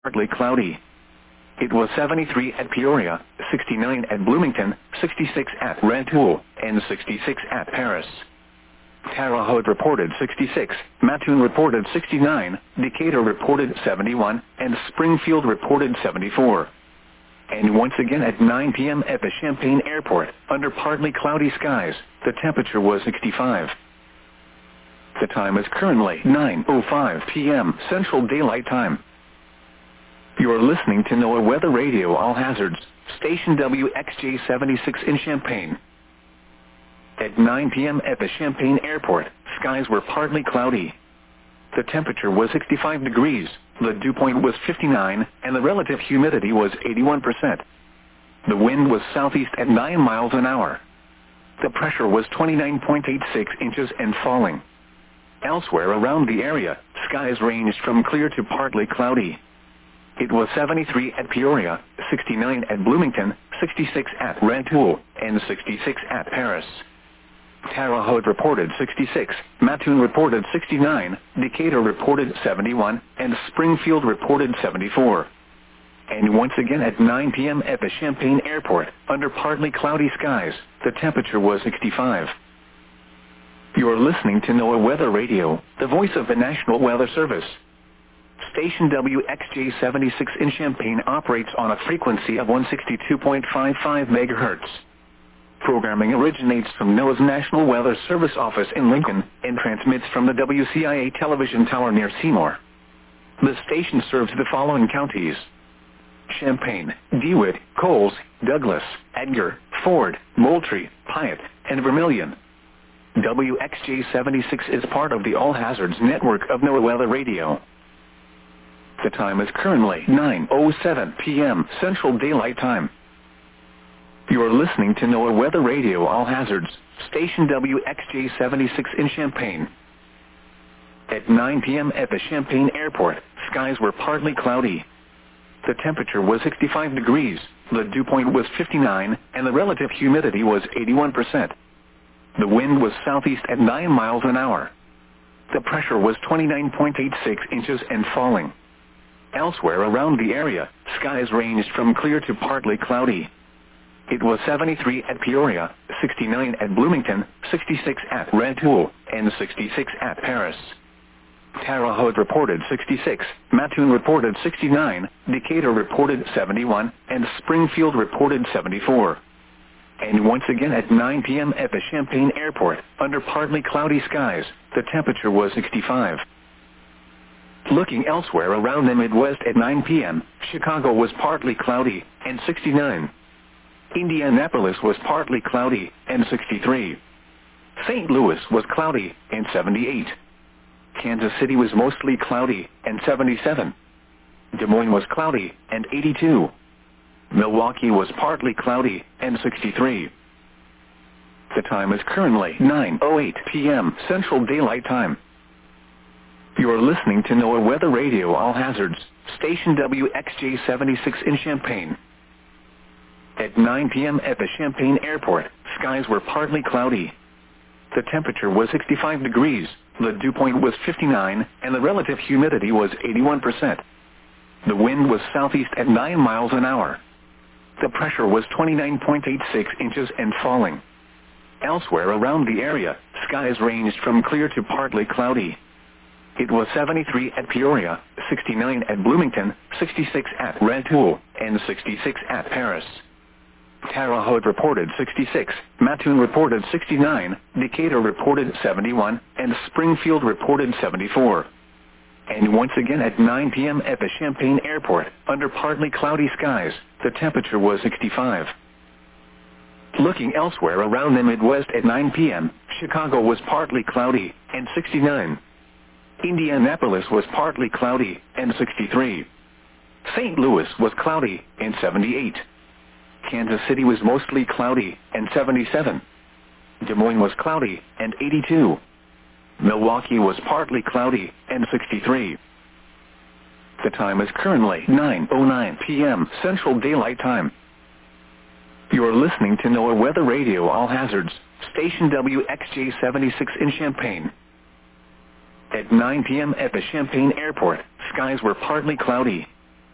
partly cloudy. It was 73 at Peoria, 69 at Bloomington, 66 at Rantoul, and 66 at Paris. Terre Haute reported 66, Mattoon reported 69, Decatur reported 71, and Springfield reported 74. And once again at 9 p.m. at the Champaign Airport, under partly cloudy skies, the temperature was 65. The time is currently 9:05 p.m. Central Daylight Time. You are listening to NOAA Weather Radio All Hazards, station WXJ-76 in Champaign. At 9 p.m. at the Champaign Airport, skies were partly cloudy. The temperature was 65 degrees, the dew point was 59, and the relative humidity was 81%. The wind was southeast at 9 miles an hour. The pressure was 29.86 inches and falling. Elsewhere around the area, skies ranged from clear to partly cloudy. It was 73 at Peoria, 69 at Bloomington, 66 at Rantoul, and 66 at Paris. Terre Haute reported 66, Mattoon reported 69, Decatur reported 71, and Springfield reported 74. And once again at 9 p.m. at the Champaign Airport, under partly cloudy skies, the temperature was 65. You are listening to NOAA Weather Radio, the voice of the National Weather Service. Station WXJ-76 in Champaign operates on a frequency of 162.55 MHz. Programming originates from NOAA's National Weather Service office in Lincoln and transmits from the WCIA television tower near Seymour. The station serves the following counties: Champaign, DeWitt, Coles, Douglas, Edgar, Ford, Moultrie, Piatt, and Vermilion. WXJ-76 is part of the All Hazards network of NOAA Weather Radio. The time is currently 9:07 p.m. Central Daylight Time. You are listening to NOAA Weather Radio All Hazards, station WXJ-76 in Champaign. At 9 p.m. at the Champaign Airport, skies were partly cloudy. The temperature was 65 degrees, the dew point was 59, and the relative humidity was 81%. The wind was southeast at 9 miles an hour. The pressure was 29.86 inches and falling. Elsewhere around the area, skies ranged from clear to partly cloudy. It was 73 at Peoria, 69 at Bloomington, 66 at Rantoul, and 66 at Paris. Terre Haute reported 66, Mattoon reported 69, Decatur reported 71, and Springfield reported 74. And once again at 9 p.m. at the Champaign Airport, under partly cloudy skies, the temperature was 65. Looking elsewhere around the Midwest at 9 p.m., Chicago was partly cloudy, and 69. Indianapolis was partly cloudy, and 63. St. Louis was cloudy, and 78. Kansas City was mostly cloudy, and 77. Des Moines was cloudy, and 82. Milwaukee was partly cloudy, and 63. The time is currently 9:08 p.m. Central Daylight Time. You are listening to NOAA Weather Radio All Hazards, station WXJ-76 in Champaign. At 9 p.m. at the Champaign Airport, skies were partly cloudy. The temperature was 65 degrees, the dew point was 59, and the relative humidity was 81%. The wind was southeast at 9 miles an hour. The pressure was 29.86 inches and falling. Elsewhere around the area, skies ranged from clear to partly cloudy. It was 73 at Peoria, 69 at Bloomington, 66 at Rantoul, and 66 at Paris. Terre Haute reported 66, Mattoon reported 69, Decatur reported 71, and Springfield reported 74. And once again at 9 p.m. at the Champaign Airport, under partly cloudy skies, the temperature was 65. Looking elsewhere around the Midwest at 9 p.m., Chicago was partly cloudy, and 69. Indianapolis was partly cloudy, and 63. St. Louis was cloudy, and 78. Kansas City was mostly cloudy, and 77. Des Moines was cloudy, and 82. Milwaukee was partly cloudy, and 63. The time is currently 9:09 p.m. Central Daylight Time. You are listening to NOAA Weather Radio All Hazards, station WXJ-76 in Champaign. At 9 p.m. at the Champaign Airport, skies were partly cloudy.